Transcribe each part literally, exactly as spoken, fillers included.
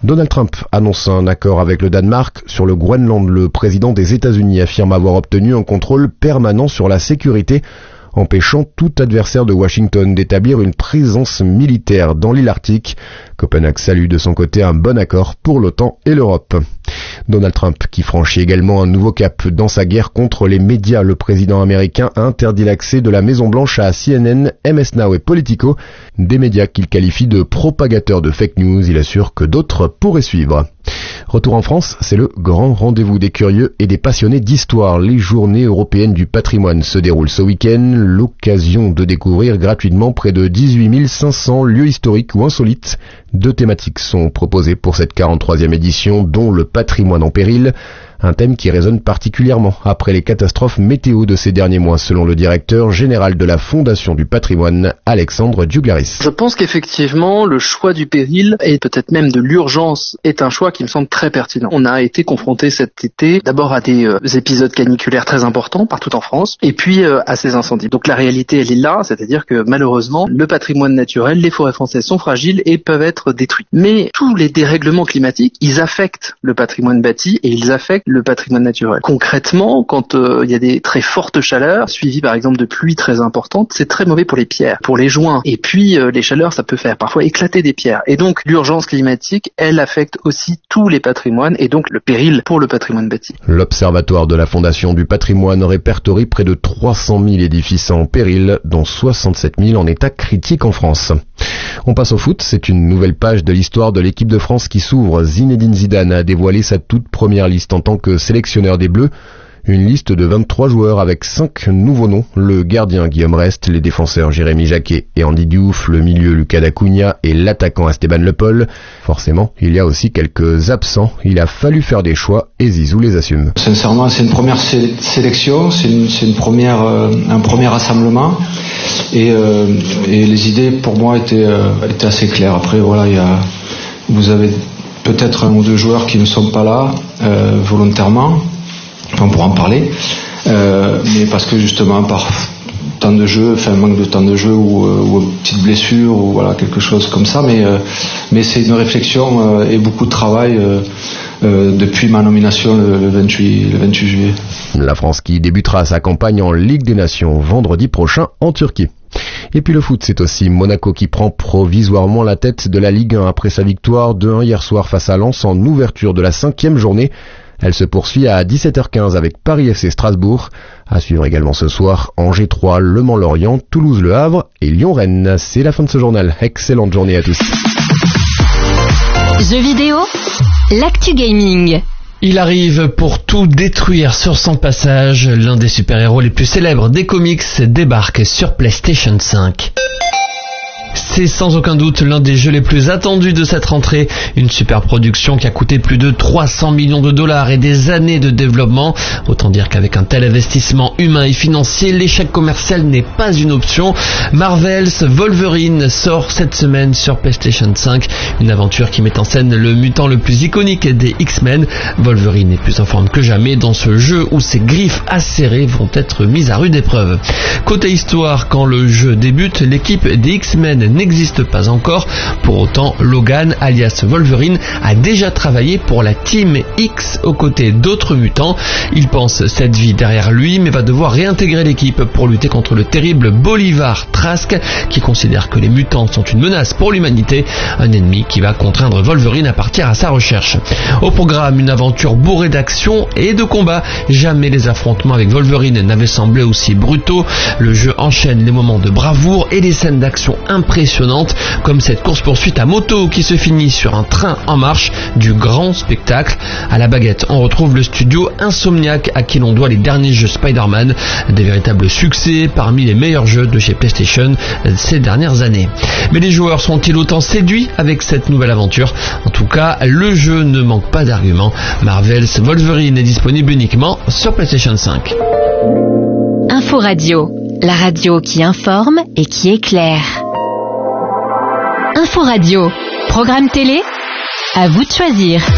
Donald Trump annonce un accord avec le Danemark sur le Groenland. Le président des États-Unis affirme avoir obtenu un contrôle permanent sur la sécurité, empêchant tout adversaire de Washington d'établir une présence militaire dans l'île Arctique. Copenhague salue de son côté un bon accord pour l'OTAN et l'Europe. Donald Trump qui franchit également un nouveau cap dans sa guerre contre les médias. Le président américain a interdit l'accès de la Maison-Blanche à C N N, M S Now et Politico, des médias qu'il qualifie de propagateurs de fake news. Il assure que d'autres pourraient suivre. Retour en France, c'est le grand rendez-vous des curieux et des passionnés d'histoire. Les journées européennes du patrimoine se déroulent ce week-end. L'occasion de découvrir gratuitement près de dix-huit mille cinq cents lieux historiques ou insolites. Deux thématiques sont proposées pour cette quarante-troisième édition, dont le patrimoine en péril. Un thème qui résonne particulièrement après les catastrophes météo de ces derniers mois, selon le directeur général de la Fondation du patrimoine, Alexandre Djouglaris. Je pense qu'effectivement, le choix du péril et peut-être même de l'urgence est un choix qui me semble très pertinent. On a été confronté cet été d'abord à des euh, épisodes caniculaires très importants partout en France et puis euh, à ces incendies. Donc la réalité, elle est là, c'est-à-dire que malheureusement, le patrimoine naturel, les forêts françaises sont fragiles et peuvent être détruits. Mais tous les dérèglements climatiques, ils affectent le patrimoine bâti et ils affectent le patrimoine naturel. Concrètement, quand euh, il y a des très fortes chaleurs, suivies par exemple de pluies très importantes, c'est très mauvais pour les pierres, pour les joints. Et puis euh, les chaleurs, ça peut faire parfois éclater des pierres. Et donc l'urgence climatique, elle affecte aussi tous les patrimoines et donc le péril pour le patrimoine bâti. L'Observatoire de la Fondation du patrimoine répertorie près de trois cent mille édifices en péril, dont soixante-sept mille en état critique en France. On passe au foot, c'est une nouvelle page de l'histoire de l'équipe de France qui s'ouvre. Zinedine Zidane a dévoilé sa toute première liste en tant que sélectionneur des Bleus. Une liste de vingt-trois joueurs avec cinq nouveaux noms. Le gardien Guillaume Rest, les défenseurs Jérémy Jacquet et Andy Diouf, le milieu Lucas Dacunha et l'attaquant Esteban Le Pol. Forcément, il y a aussi quelques absents. Il a fallu faire des choix et Zizou les assume. Sincèrement, c'est une première sé- sélection, c'est, une, c'est une première, euh, un premier rassemblement. Et, euh, et les idées pour moi étaient, euh, étaient assez claires. Après, voilà, il y a, vous avez peut-être un ou deux joueurs qui ne sont pas là euh, volontairement. On pourra en parler, euh, mais parce que justement par temps de jeu, enfin manque de temps de jeu ou, euh, ou une petite blessure ou voilà quelque chose comme ça, mais euh, mais c'est une réflexion euh, et beaucoup de travail euh, euh, depuis ma nomination le, le vingt-huit le vingt-huit juillet. La France qui débutera sa campagne en Ligue des Nations vendredi prochain en Turquie. Et puis le foot, c'est aussi Monaco qui prend provisoirement la tête de la Ligue un après sa victoire deux un hier soir face à Lens en ouverture de la cinquième journée. Elle se poursuit à dix-sept heures quinze avec Paris F C Strasbourg. À suivre également ce soir, Angers trois, Le Mans-Lorient, Toulouse-Le Havre et Lyon-Rennes. C'est la fin de ce journal. Excellente journée à tous. Jeux vidéo, l'actu gaming. Il arrive pour tout détruire sur son passage. L'un des super-héros les plus célèbres des comics débarque sur PlayStation cinq. C'est sans aucun doute l'un des jeux les plus attendus de cette rentrée. Une super production qui a coûté plus de trois cents millions de dollars et des années de développement. Autant dire qu'avec un tel investissement humain et financier, l'échec commercial n'est pas une option. Marvel's Wolverine sort cette semaine sur PlayStation cinq. Une aventure qui met en scène le mutant le plus iconique des X-Men. Wolverine est plus en forme que jamais dans ce jeu où ses griffes acérées vont être mises à rude épreuve. Côté histoire, quand le jeu débute, l'équipe des X-Men n'existe pas encore. Pour autant, Logan, alias Wolverine, a déjà travaillé pour la Team X aux côtés d'autres mutants. Il pense cette vie derrière lui, mais va devoir réintégrer l'équipe pour lutter contre le terrible Bolivar Trask, qui considère que les mutants sont une menace pour l'humanité, un ennemi qui va contraindre Wolverine à partir à sa recherche. Au programme, une aventure bourrée d'action et de combats. Jamais les affrontements avec Wolverine n'avaient semblé aussi brutaux. Le jeu enchaîne les moments de bravoure et les scènes d'action impressionnante, comme cette course-poursuite à moto qui se finit sur un train en marche, du grand spectacle. À la baguette, on retrouve le studio Insomniac à qui l'on doit les derniers jeux Spider-Man, des véritables succès parmi les meilleurs jeux de chez PlayStation ces dernières années. Mais les joueurs sont-ils autant séduits avec cette nouvelle aventure? En tout cas, le jeu ne manque pas d'arguments. Marvel's Wolverine est disponible uniquement sur PlayStation cinq. Info Radio, la radio qui informe et qui éclaire. Info Radio, programme télé, à vous de choisir.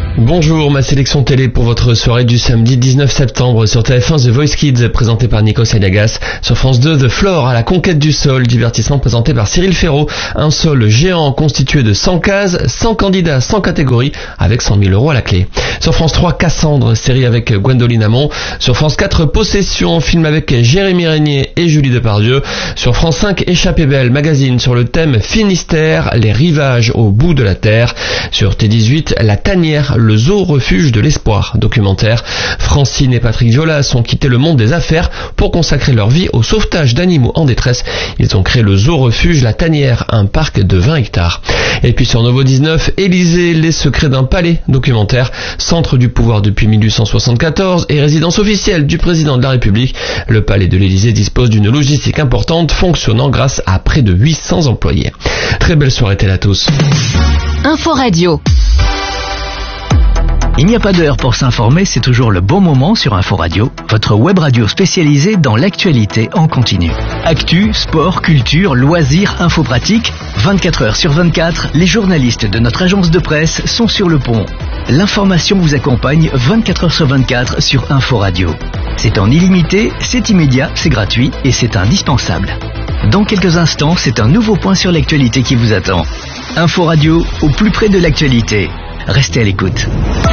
Bonjour, ma sélection télé pour votre soirée du samedi dix-neuf septembre sur T F un The Voice Kids présenté par Nikos Aliagas. Sur France deux, The Floor à la conquête du sol, divertissement présenté par Cyril Ferraud. Un sol géant constitué de cent cases, cent candidats, cent catégories avec cent mille euros à la clé. Sur France trois, Cassandre, série avec Gwendoline Amon. Sur France quatre, Possession, film avec Jérémy Régnier et Julie Depardieu. Sur France cinq, Échappée belle, magazine sur le thème Finistère, les rivages au bout de la terre. Sur T dix-huit, La Tanière, le zoo refuge de l'espoir, documentaire. Francine et Patrick Jolas ont quitté le monde des affaires pour consacrer leur vie au sauvetage d'animaux en détresse. Ils ont créé le zoo refuge La Tanière, un parc de vingt hectares. Et puis sur Novo dix-neuf, Élysée, les secrets d'un palais, documentaire, centre du pouvoir depuis mille huit cent soixante-quatorze et résidence officielle du président de la République. Le palais de l'Élysée dispose d'une logistique importante, fonctionnant grâce à près de huit cents employés. Très belle soirée télé à tous. Info Radio. Il n'y a pas d'heure pour s'informer, c'est toujours le bon moment sur Info Radio, votre web radio spécialisée dans l'actualité en continu. Actu, sport, culture, loisirs, info pratique, vingt-quatre heures sur vingt-quatre, les journalistes de notre agence de presse sont sur le pont. L'information vous accompagne vingt-quatre heures sur vingt-quatre sur Info Radio. C'est en illimité, c'est immédiat, c'est gratuit et c'est indispensable. Dans quelques instants, c'est un nouveau point sur l'actualité qui vous attend. Info Radio, au plus près de l'actualité. Restez à l'écoute.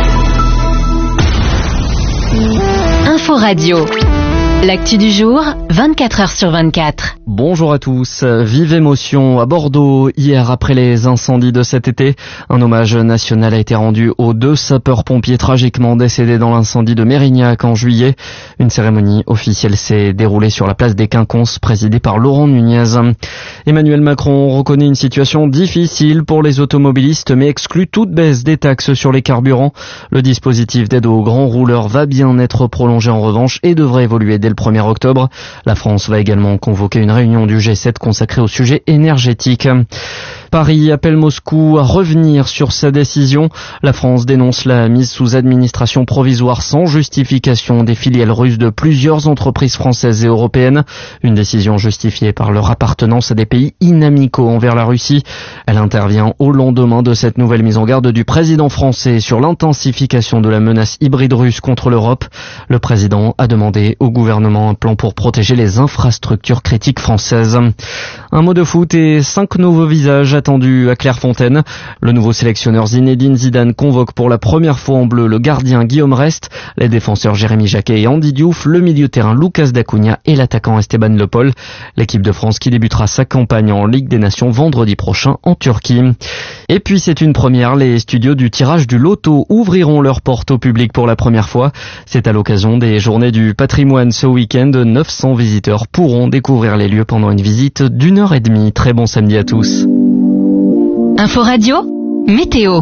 Info Radio. L'actu du jour, vingt-quatre heures sur vingt-quatre. Bonjour à tous. Vive émotion à Bordeaux. Hier, après les incendies de cet été, un hommage national a été rendu aux deux sapeurs-pompiers tragiquement décédés dans l'incendie de Mérignac en juillet. Une cérémonie officielle s'est déroulée sur la place des Quinconces, présidée par Laurent Nunez. Emmanuel Macron reconnaît une situation difficile pour les automobilistes, mais exclut toute baisse des taxes sur les carburants. Le dispositif d'aide aux grands rouleurs va bien être prolongé en revanche et devrait évoluer dès le premier octobre. La France va également convoquer une réunion du G sept consacrée au sujet énergétique. Paris appelle Moscou à revenir sur sa décision. La France dénonce la mise sous administration provisoire sans justification des filiales russes de plusieurs entreprises françaises et européennes. Une décision justifiée par leur appartenance à des pays inamicaux envers la Russie. Elle intervient au lendemain de cette nouvelle mise en garde du président français sur l'intensification de la menace hybride russe contre l'Europe. Le président a demandé au gouvernement un plan pour protéger les infrastructures critiques françaises. Un mot de foot et cinq nouveaux visages attendu à Clairefontaine. Le nouveau sélectionneur Zinedine Zidane convoque pour la première fois en bleu le gardien Guillaume Rest, les défenseurs Jérémy Jacquet et Andy Diouf, le milieu de terrain Lucas D'Acunha et l'attaquant Esteban Le Pol. L'équipe de France qui débutera sa campagne en Ligue des Nations vendredi prochain en Turquie. Et puis c'est une première, les studios du tirage du loto ouvriront leurs portes au public pour la première fois. C'est à l'occasion des journées du patrimoine ce week-end. neuf cents visiteurs pourront découvrir les lieux pendant une visite d'une heure et demie. Très bon samedi à tous. Info Radio, météo.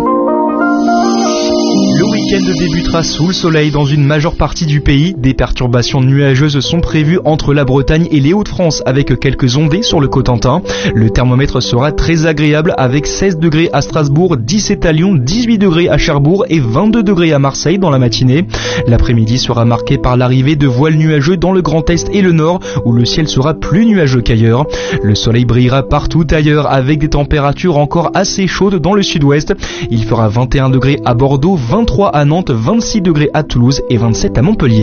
Le week-end débutera sous le soleil dans une majeure partie du pays. Des perturbations nuageuses sont prévues entre la Bretagne et les Hauts-de-France avec quelques ondées sur le Cotentin. Le thermomètre sera très agréable avec seize degrés à Strasbourg, dix-sept à Lyon, dix-huit degrés à Cherbourg et vingt-deux degrés à Marseille dans la matinée. L'après-midi sera marqué par l'arrivée de voiles nuageux dans le Grand Est et le Nord où le ciel sera plus nuageux qu'ailleurs. Le soleil brillera partout ailleurs avec des températures encore assez chaudes dans le sud-ouest. Il fera vingt et un degrés à Bordeaux, vingt-trois à Nantes, vingt-six degrés à Toulouse et vingt-sept à Montpellier.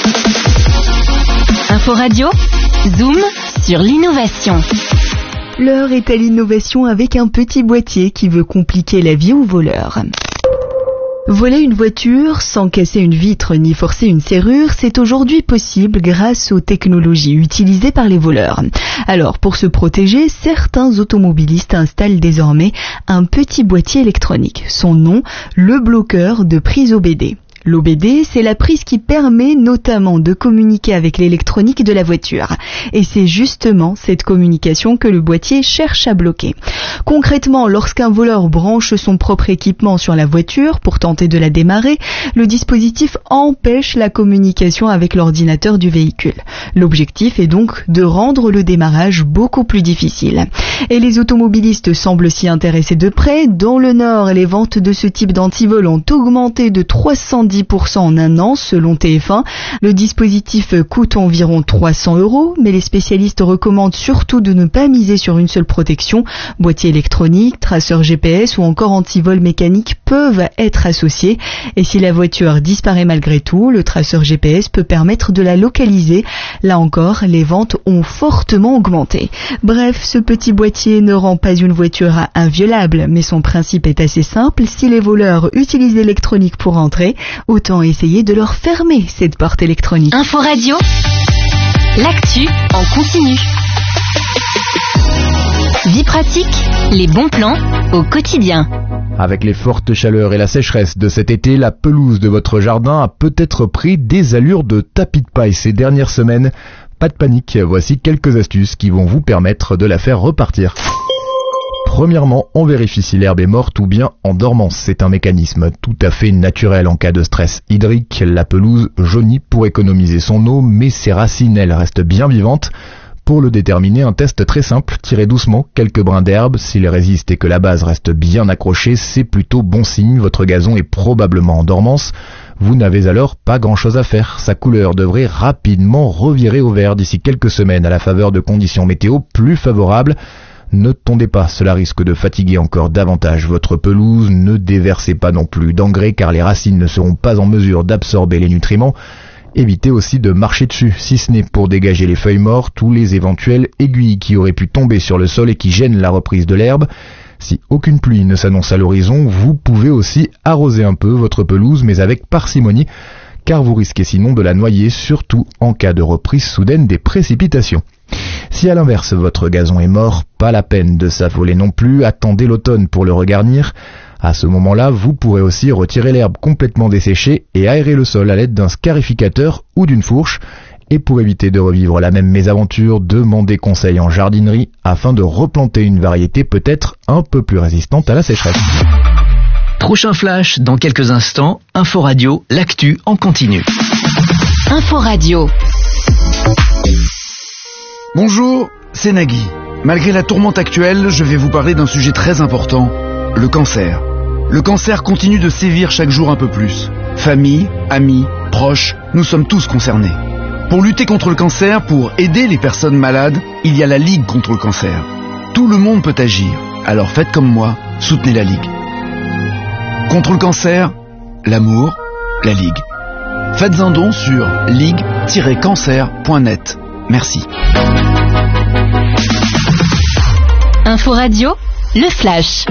Info Radio, zoom sur l'innovation. L'heure est à l'innovation avec un petit boîtier qui veut compliquer la vie aux voleurs. Voler une voiture sans casser une vitre ni forcer une serrure, c'est aujourd'hui possible grâce aux technologies utilisées par les voleurs. Alors, pour se protéger, certains automobilistes installent désormais un petit boîtier électronique. Son nom, le bloqueur de prise O B D. L'O B D, c'est la prise qui permet notamment de communiquer avec l'électronique de la voiture. Et c'est justement cette communication que le boîtier cherche à bloquer. Concrètement, lorsqu'un voleur branche son propre équipement sur la voiture pour tenter de la démarrer, le dispositif empêche la communication avec l'ordinateur du véhicule. L'objectif est donc de rendre le démarrage beaucoup plus difficile. Et les automobilistes semblent s'y intéresser de près. Dans le Nord, les ventes de ce type d'antivol ont augmenté de trois cent soixante-dix pour cent en un an selon T F un. Le dispositif coûte environ trois cents euros, mais les spécialistes recommandent surtout de ne pas miser sur une seule protection. Boîtier électronique, traceur G P S ou encore antivol mécanique peuvent être associés. Et si la voiture disparaît malgré tout, le traceur G P S peut permettre de la localiser. Là encore, les ventes ont fortement augmenté. Bref, ce petit boîtier ne rend pas une voiture inviolable, mais son principe est assez simple. Si les voleurs utilisent l'électronique pour entrer, autant essayer de leur fermer cette porte électronique. Info Radio, l'actu en continu. Vie pratique, les bons plans au quotidien. Avec les fortes chaleurs et la sécheresse de cet été, la pelouse de votre jardin a peut-être pris des allures de tapis de paille ces dernières semaines. Pas de panique, voici quelques astuces qui vont vous permettre de la faire repartir. Premièrement, on vérifie si l'herbe est morte ou bien en dormance. C'est un mécanisme tout à fait naturel en cas de stress hydrique. La pelouse jaunit pour économiser son eau, mais ses racines, elles, restent bien vivantes. Pour le déterminer, un test très simple, tirez doucement quelques brins d'herbe. S'il résiste et que la base reste bien accrochée, c'est plutôt bon signe, votre gazon est probablement en dormance. Vous n'avez alors pas grand chose à faire. Sa couleur devrait rapidement revirer au vert d'ici quelques semaines à la faveur de conditions météo plus favorables. Ne tondez pas, cela risque de fatiguer encore davantage votre pelouse. Ne déversez pas non plus d'engrais car les racines ne seront pas en mesure d'absorber les nutriments. Évitez aussi de marcher dessus, si ce n'est pour dégager les feuilles mortes ou les éventuelles aiguilles qui auraient pu tomber sur le sol et qui gênent la reprise de l'herbe. Si aucune pluie ne s'annonce à l'horizon, vous pouvez aussi arroser un peu votre pelouse, mais avec parcimonie, car vous risquez sinon de la noyer, surtout en cas de reprise soudaine des précipitations. Si à l'inverse votre gazon est mort, pas la peine de s'affoler non plus, attendez l'automne pour le regarnir. À ce moment-là, vous pourrez aussi retirer l'herbe complètement desséchée et aérer le sol à l'aide d'un scarificateur ou d'une fourche. Et pour éviter de revivre la même mésaventure, demandez conseil en jardinerie afin de replanter une variété peut-être un peu plus résistante à la sécheresse. Prochain flash dans quelques instants, Info Radio, l'actu en continu. Info Radio. Bonjour, c'est Nagui. Malgré la tourmente actuelle, je vais vous parler d'un sujet très important, le cancer. Le cancer continue de sévir chaque jour un peu plus. Famille, amis, proches, nous sommes tous concernés. Pour lutter contre le cancer, pour aider les personnes malades, il y a la Ligue contre le cancer. Tout le monde peut agir, alors faites comme moi, soutenez la Ligue. Contre le cancer, l'amour, la Ligue. Faites un don sur ligue tiret cancer point net. Merci. Info Radio, le flash.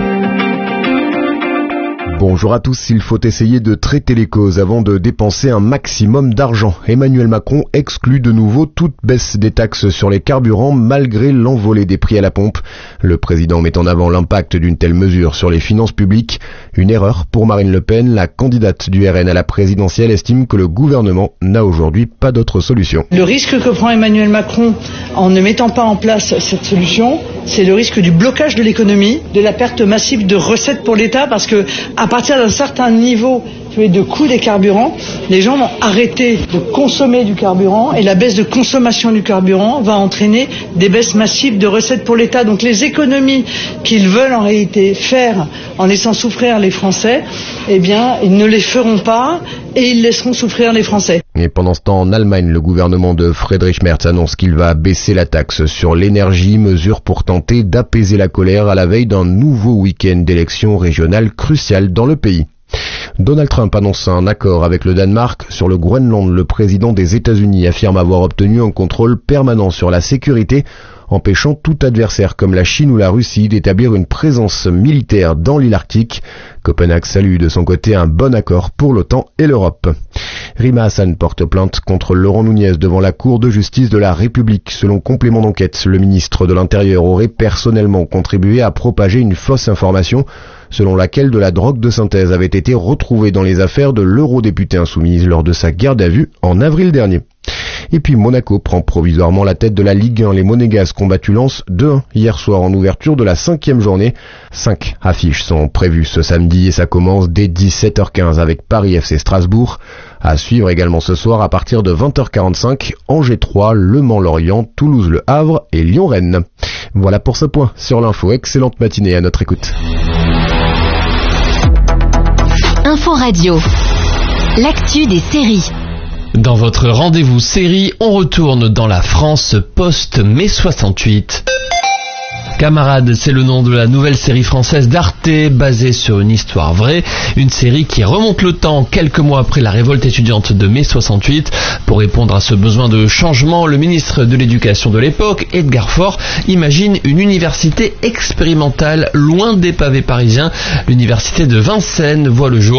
Bonjour à tous, il faut essayer de traiter les causes avant de dépenser un maximum d'argent. Emmanuel Macron exclut de nouveau toute baisse des taxes sur les carburants malgré l'envolée des prix à la pompe. Le président met en avant l'impact d'une telle mesure sur les finances publiques. Une erreur pour Marine Le Pen, la candidate du R N à la présidentielle estime que le gouvernement n'a aujourd'hui pas d'autre solution. Le risque que prend Emmanuel Macron en ne mettant pas en place cette solution, c'est le risque du blocage de l'économie, de la perte massive de recettes pour l'État, parce que à partir d'un certain niveau de coût des carburants, les gens vont arrêter de consommer du carburant et la baisse de consommation du carburant va entraîner des baisses massives de recettes pour l'État. Donc les économies qu'ils veulent en réalité faire en laissant souffrir les Français, eh bien, ils ne les feront pas et ils laisseront souffrir les Français. Et pendant ce temps, en Allemagne, le gouvernement de Friedrich Merz annonce qu'il va baisser la taxe sur l'énergie, mesure pour tenter d'apaiser la colère à la veille d'un nouveau week-end d'élections régionales cruciales dans le pays. Donald Trump annonce un accord avec le Danemark sur le Groenland. Le président des États-Unis affirme avoir obtenu un contrôle permanent sur la sécurité, empêchant tout adversaire comme la Chine ou la Russie d'établir une présence militaire dans l'île Arctique. Copenhague salue de son côté un bon accord pour l'OTAN et l'Europe. Rima Hassan porte plainte contre Laurent Nunez devant la Cour de justice de la République. Selon complément d'enquête, le ministre de l'Intérieur aurait personnellement contribué à propager une fausse information selon laquelle de la drogue de synthèse avait été retrouvée dans les affaires de l'eurodéputée insoumise lors de sa garde à vue en avril dernier. Et puis Monaco prend provisoirement la tête de la Ligue un. Les Monégasques ont battu Lens deux un hier soir en ouverture de la cinquième journée. Cinq affiches sont prévues ce samedi et ça commence dès dix-sept heures quinze avec Paris F C Strasbourg. À suivre également ce soir à partir de vingt heures quarante-cinq, Angers trois, Le Mans-Lorient, Toulouse-Le Havre et Lyon-Rennes. Voilà pour ce point sur l'info. Excellente matinée à notre écoute. Info Radio. l'actu des séries. Dans votre rendez-vous série, on retourne dans la France post-mai soixante-huit. Camarades, c'est le nom de la nouvelle série française d'Arte, basée sur une histoire vraie, une série qui remonte le temps quelques mois après la révolte étudiante de mai soixante-huit. Pour répondre à ce besoin de changement, le ministre de l'Éducation de l'époque, Edgar Faure, imagine une université expérimentale loin des pavés parisiens. L'université de Vincennes voit le jour